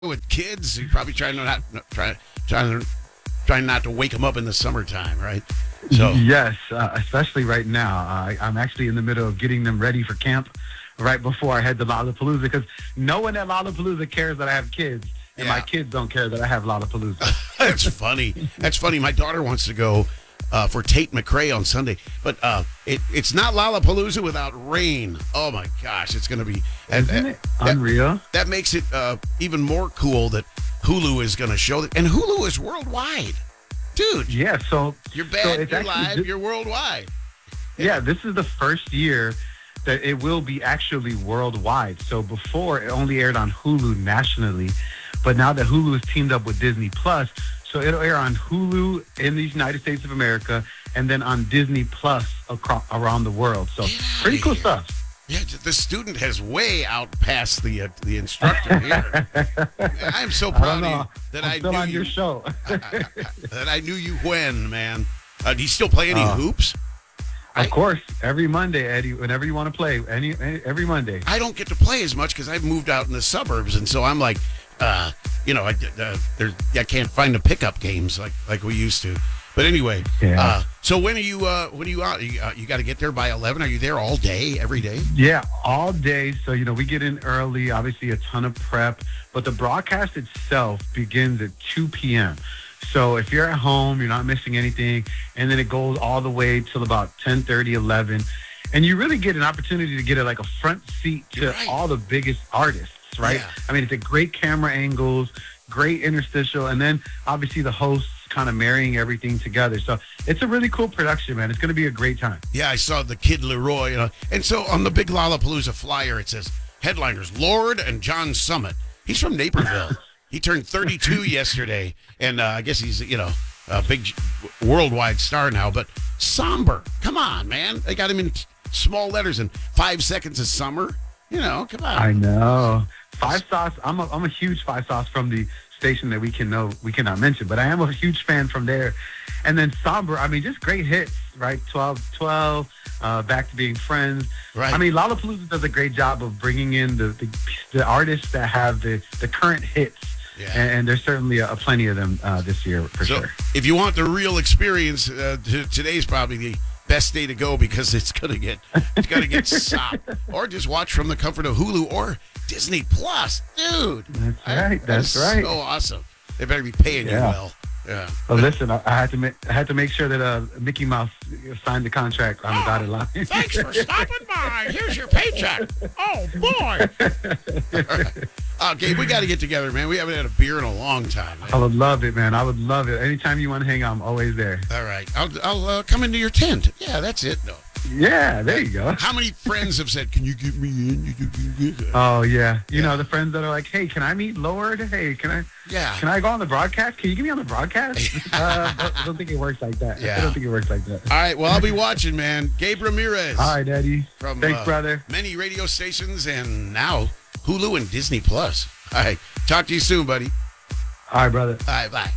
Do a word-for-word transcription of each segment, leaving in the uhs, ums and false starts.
with kids, you probably trying to not try trying to trying not to wake them up in the summertime, right? So yes, uh, especially right now. Uh, I'm actually in the middle of getting them ready for camp right before I head to Lollapalooza, because no one at Lollapalooza cares that I have kids, and yeah. my kids don't care that I have Lollapalooza. That's funny. That's funny. My daughter wants to go uh, for Tate McRae on Sunday, but uh, it, it's not Lollapalooza without rain. Oh my gosh, it's going to be Isn't it unreal? That, that makes it uh, even more cool that Hulu is going to show that, and Hulu is worldwide. Dude, yeah, so you're bad, so you're live, th- you're worldwide. Yeah. yeah, this is the first year that it will be actually worldwide. So before, it only aired on Hulu nationally, but now that Hulu is teamed up with Disney Plus, so it'll air on Hulu in the United States of America, and then on Disney Plus across, around the world. So pretty cool stuff. Yeah, the student has way outpassed the uh, the instructor here. I'm so proud of you that I'm I still knew on you, your show. I, I, that I knew you when, man. Uh, do you still play any uh, hoops? Of I, course, every Monday, Eddie. Whenever you want to play, any, any every Monday. I don't get to play as much because I've moved out in the suburbs, and so I'm like, uh, you know, I uh, there I can't find the pickup games like like we used to. But anyway, yeah. uh, so when are you? Uh, when are you out? You, uh, you got to get there by eleven. Are you there all day, every day? Yeah, all day. So you know, we get in early. Obviously, a ton of prep, but the broadcast itself begins at two p.m. So if you're at home, you're not missing anything, and then it goes all the way till about ten thirty, eleven, and you really get an opportunity to get a, like a front seat to right. all the biggest artists, right? Yeah. I mean, it's a great camera angles, great interstitial, and then obviously the hosts kind of marrying everything together. So it's a really cool production, man. It's going to be a great time. Yeah, I saw the Kid Leroy, you know, and so on the big Lollapalooza flyer, it says headliners Lorde and John Summit. He's from Naperville. He turned thirty-two yesterday, and uh, I guess he's, you know, a big worldwide star now. But somber, come on, man. They got him in small letters and five seconds of summer. You know, come on. I know. Five Sauce. I'm a, I'm a huge Five Sauce from the station that we can know we cannot mention, but I am a huge fan from there. And then Somber, I mean, just great hits, right? twelve twelve, uh, Back to Being Friends. Right. I mean, Lollapalooza does a great job of bringing in the the, the artists that have the, the current hits. Yeah. And, and there's certainly a, a plenty of them uh, this year for so sure. If you want the real experience, uh, t- today's probably the best day to go because it's gonna get it's gonna get sopped. Or just watch from the comfort of Hulu or Disney Plus, dude. That's right. I, that's that right. So awesome. They better be paying yeah. you well. Yeah. Well, listen, I, I had to make I had to make sure that uh, Mickey Mouse signed the contract on oh, the dotted line. Thanks for stopping by. Here's your paycheck. Oh boy. All right. Oh, Gabe, we got to get together, man. We haven't had a beer in a long time. Man. I would love it, man. I would love it. Anytime you want to hang out, I'm always there. All right. I'll I'll uh, come into your tent. Yeah, that's it. No. Yeah, there you go. How many friends have said, "Can you get me in?" Oh yeah, you yeah. know the friends that are like, "Hey, can I meet Lorde? Hey, can I? Yeah. Can I go on the broadcast? Can you get me on the broadcast?" uh, I don't think it works like that. Yeah. I don't think it works like that. All right. Well, I'll be watching, man. Gabe Ramirez. All right, Daddy. From Thanks, uh, brother. Many radio stations and now Hulu and Disney Plus. All right. Talk to you soon, buddy. All right, brother. All right. Bye.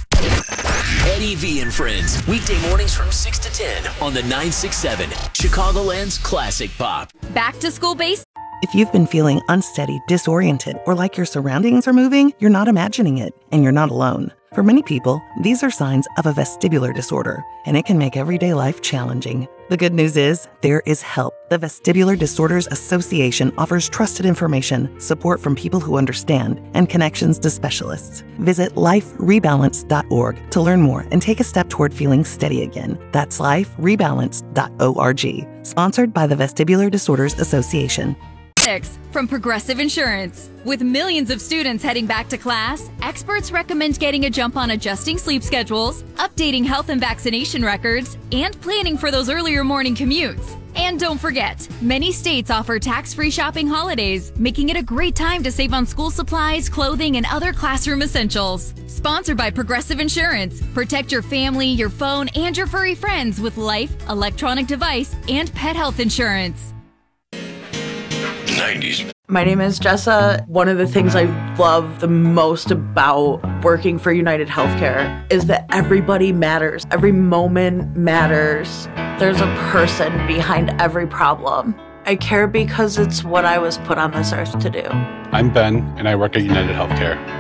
Eddie V and Friends, weekday mornings from six to ten on the nine six seven, Chicagoland's Classic Pop. Back to school base. If you've been feeling unsteady, disoriented, or like your surroundings are moving, you're not imagining it, and you're not alone. For many people, these are signs of a vestibular disorder, and it can make everyday life challenging. The good news is, there is help. The Vestibular Disorders Association offers trusted information, support from people who understand, and connections to specialists. Visit life rebalance dot org to learn more and take a step toward feeling steady again. That's life rebalance dot org. Sponsored by the Vestibular Disorders Association. Six from Progressive Insurance. With millions of students heading back to class, experts recommend getting a jump on adjusting sleep schedules, updating health and vaccination records, and planning for those earlier morning commutes. And don't forget, many states offer tax-free shopping holidays, making it a great time to save on school supplies, clothing, and other classroom essentials. Sponsored by Progressive Insurance. Protect your family, your phone, and your furry friends with life, electronic device, and pet health insurance. nineties. My name is Jessa. One of the things I love the most about working for United Healthcare is that everybody matters. Every moment matters. There's a person behind every problem. I I care because it's what I was put on this earth to do. I'm Ben, and I work at United Healthcare.